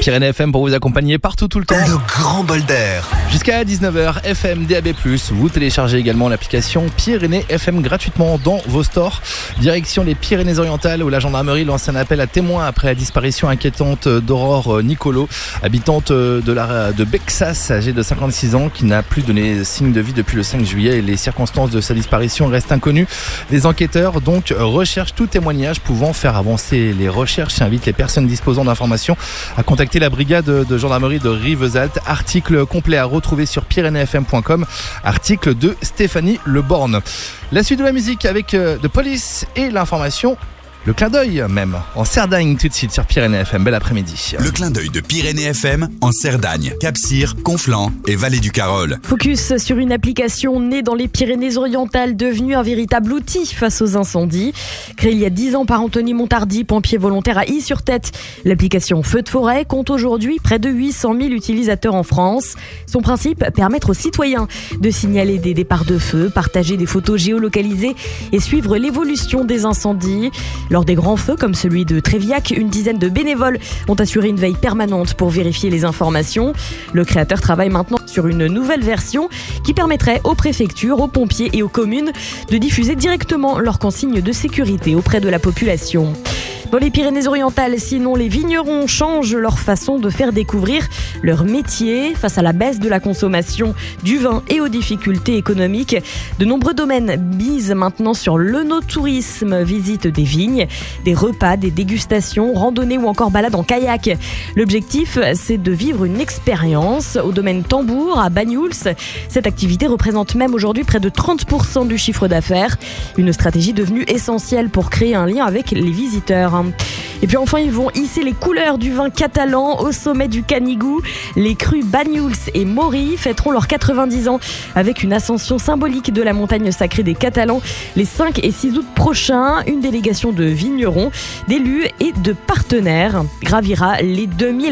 Pyrénées FM pour vous accompagner partout tout le temps. Le grand bol d'air. Jusqu'à 19h, FM, DAB+. Vous téléchargez également l'application Pyrénées FM gratuitement dans vos stores. Direction les Pyrénées-Orientales où la gendarmerie lance un appel à témoins après la disparition inquiétante d'Aurore Nicolo, habitante de Bexas, âgée de 56 ans, qui n'a plus donné signe de vie depuis le 5 juillet. Et les circonstances de sa disparition restent inconnues. Les enquêteurs donc recherchent tout témoignage pouvant faire avancer les recherches et invitent les personnes disposant d'informations à contacter la brigade de gendarmerie de Rivesaltes. Article complet à retrouver sur pyrénéesfm.com. Article de Stéphanie Leborne. La suite de la musique avec The Police et l'information. Le clin d'œil même, en Cerdagne tout de suite sur Pyrénées FM, bel après-midi. Le clin d'œil de Pyrénées FM en Cerdagne, Cap-Cyr, Conflans et Vallée du Carol. Focus sur une application née dans les Pyrénées-Orientales, devenue un véritable outil face aux incendies. Créée il y a 10 ans par Anthony Montardi, pompier volontaire à Y-sur-Tête, l'application Feu de forêt compte aujourd'hui près de 800 000 utilisateurs en France. Son principe, permettre aux citoyens de signaler des départs de feu, partager des photos géolocalisées et suivre l'évolution des incendies. Lors des grands feux comme celui de Tréviac, une dizaine de bénévoles ont assuré une veille permanente pour vérifier les informations. Le créateur travaille maintenant sur une nouvelle version qui permettrait aux préfectures, aux pompiers et aux communes de diffuser directement leurs consignes de sécurité auprès de la population. Dans les Pyrénées-Orientales, sinon, les vignerons changent leur façon de faire découvrir leur métier face à la baisse de la consommation du vin et aux difficultés économiques. De nombreux domaines misent maintenant sur l'œnotourisme, visite des vignes, des repas, des dégustations, randonnées ou encore balades en kayak. L'objectif, c'est de vivre une expérience au domaine Tambour à Banyuls. Cette activité représente même aujourd'hui près de 30% du chiffre d'affaires. Une stratégie devenue essentielle pour créer un lien avec les visiteurs. Et puis enfin, ils vont hisser les couleurs du vin catalan au sommet du Canigou. Les crus Banyuls et Mori fêteront leurs 90 ans avec une ascension symbolique de la montagne sacrée des Catalans les 5 et 6 août prochains. Une délégation de vignerons, d'élus et de partenaires gravira les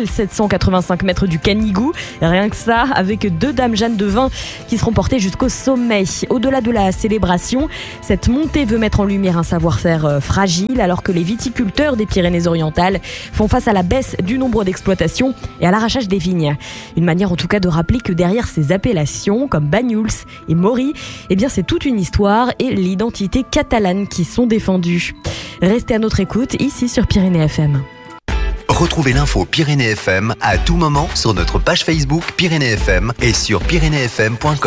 2785 mètres du Canigou. Rien que ça, avec 2 dames Jeanne de vin qui seront portées jusqu'au sommet. Au-delà de la célébration, cette montée veut mettre en lumière un savoir-faire fragile alors que les viticulteurs des Pyrénées-Orientales font face à la baisse du nombre d'exploitations et à l'arrachage des vignes. Une manière en tout cas de rappeler que derrière ces appellations comme Banyuls et Mori, eh bien c'est toute une histoire et l'identité catalane qui sont défendues. Restez à notre écoute ici sur Pyrénées FM. Retrouvez l'info Pyrénées FM à tout moment sur notre page Facebook Pyrénées FM et sur pyrénéesfm.com.